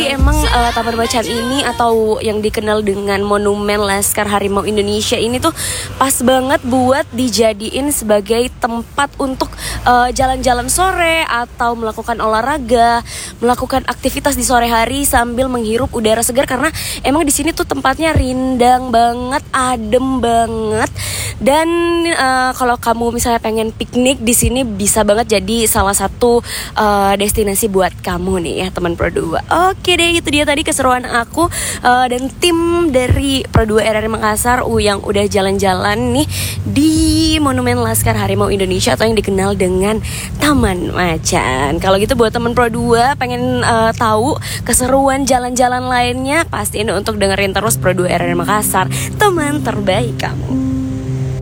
Jadi emang Taman Bacaan ini atau yang dikenal dengan Monumen Laskar Harimau Indonesia ini tuh pas banget buat dijadiin sebagai tempat untuk jalan-jalan sore atau melakukan olahraga, melakukan aktivitas di sore hari sambil menghirup udara segar, karena emang di sini tuh tempatnya rindang banget, adem banget. Dan kalau kamu misalnya pengen piknik di sini bisa banget jadi salah satu destinasi buat kamu nih ya teman Pro 2. Oke deh, itu dia tadi keseruan aku dan tim dari Pro 2 RRI Makassar yang udah jalan-jalan nih di Monumen Laskar Harimau Indonesia atau yang dikenal dengan Taman Macan. Kalau gitu buat teman Pro 2 pengen tahu keseruan jalan-jalan lainnya, pastiin untuk dengerin terus Pro 2 RRI Makassar, teman terbaik kamu.